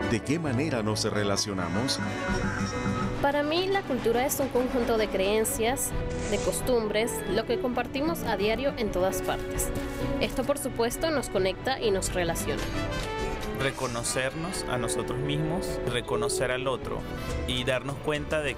¿De qué manera nos relacionamos? Para mí, la cultura es un conjunto de creencias, de costumbres, lo que compartimos a diario en todas partes. Esto, por supuesto, nos conecta y nos relaciona. Reconocernos a nosotros mismos, reconocer al otro y darnos cuenta de